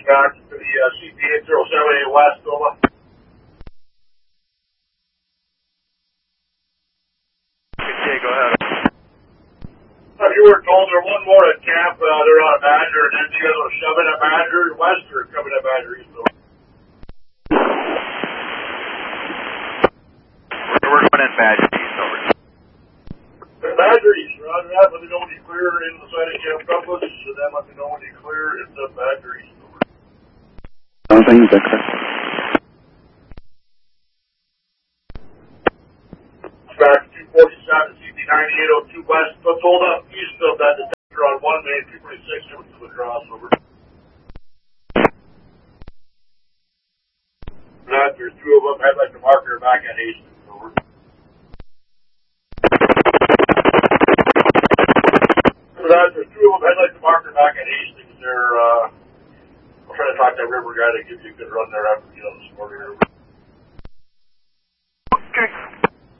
back to the CP8078 West, over. Okay, go ahead. You were told there one more at camp, they're on Badger, and then you guys are shoving at Badger West or coming at Badger East, over. We're going in Badger East, over. Badger East, roger that. Let me know when you clear in the side of Camp Douglas, and then let me know when you clear into Badger East, over. Thank you, Victor. Back 247, CP9802 West. Let's hold up east of that detector on 1 Main, 246, coming to the crossover. That, there's two of them. I'd like to marker back at Hastings, over. For that, there's two of them. I'd like to marker back at Hastings. They're, I'm trying to talk to that river guy to give you a good run there after, this morning. Okay.